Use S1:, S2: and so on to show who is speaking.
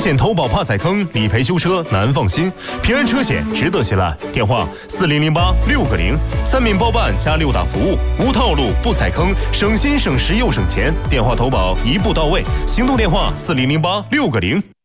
S1: 险投保怕踩坑，理赔修车难放心。平安车险值得信赖。电话4008-6个0，三免包办加6大服务，无套路不踩坑，省心省时又省钱。电话投保一步到位，行动电话4008-6个0。